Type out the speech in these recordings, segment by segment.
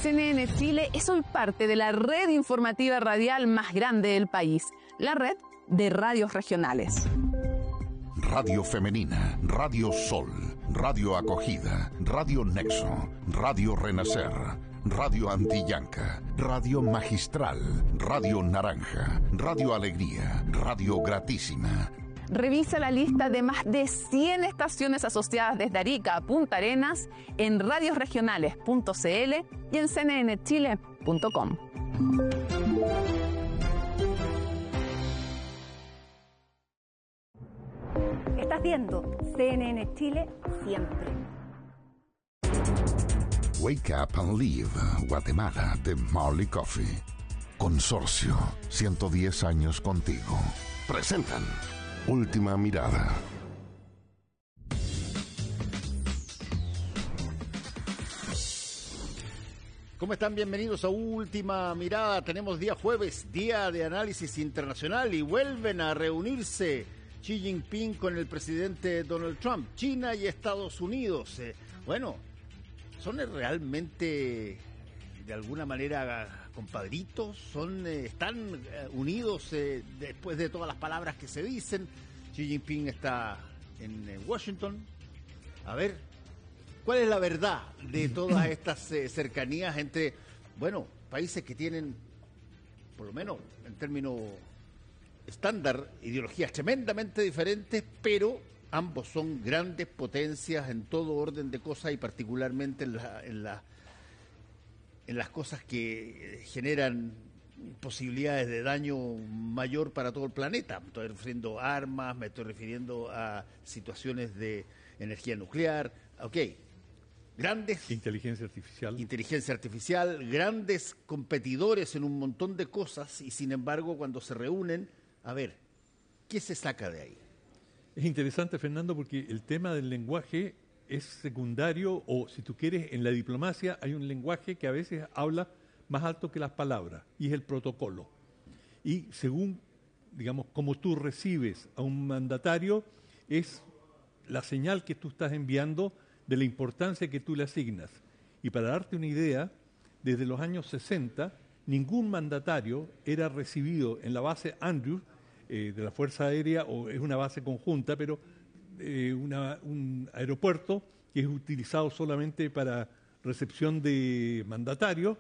CNN Chile es hoy parte de la red informativa radial más grande del país, la red de radios regionales. Radio Femenina, Radio Sol, Radio Acogida, Radio Nexo, Radio Renacer, Radio Antillanca, Radio Magistral, Radio Naranja, Radio Alegría, Radio Gratísima. Revisa la lista de más de 100 estaciones asociadas desde Arica a Punta Arenas en radiosregionales.cl y en cnnchile.com. Estás viendo CNN Chile siempre. Wake Up and Live, Guatemala, de Marley Coffee. Consorcio, 110 años contigo. Presentan Última Mirada. ¿Cómo están? Bienvenidos a Última Mirada. Tenemos día jueves, día de análisis internacional, y vuelven a reunirse Xi Jinping con el presidente Donald Trump. China y Estados Unidos. ¿Son realmente de alguna manera compadritos? ¿Están unidos después de todas las palabras que se dicen? Xi Jinping está en Washington. A ver, ¿cuál es la verdad de todas estas cercanías entre, países que tienen, por lo menos en términos estándar, ideologías tremendamente diferentes, pero ambos son grandes potencias en todo orden de cosas, y particularmente en las cosas que generan posibilidades de daño mayor para todo el planeta? Me estoy refiriendo a armas, me estoy refiriendo a situaciones de energía nuclear, grandes... Inteligencia artificial, grandes competidores en un montón de cosas, y sin embargo cuando se reúnen, a ver, ¿qué se saca de ahí? Es interesante, Fernando, porque el tema del lenguaje es secundario, o si tú quieres, en la diplomacia hay un lenguaje que a veces habla más alto que las palabras, y es el protocolo. Y según, como tú recibes a un mandatario, es la señal que tú estás enviando de la importancia que tú le asignas. Y para darte una idea, desde los años 60, ningún mandatario era recibido en la base Andrews de la Fuerza Aérea, o es una base conjunta, pero un aeropuerto que es utilizado solamente para recepción de mandatarios,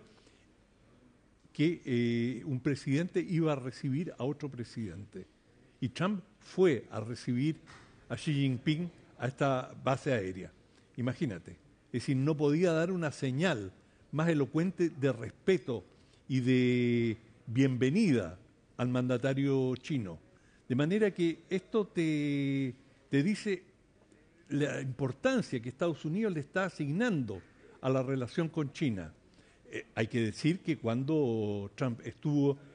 que un presidente iba a recibir a otro presidente. Y Trump fue a recibir a Xi Jinping a esta base aérea. Imagínate. Es decir, no podía dar una señal más elocuente de respeto y de bienvenida al mandatario chino. De manera que esto te dice la importancia que Estados Unidos le está asignando a la relación con China. Hay que decir que cuando Trump estuvo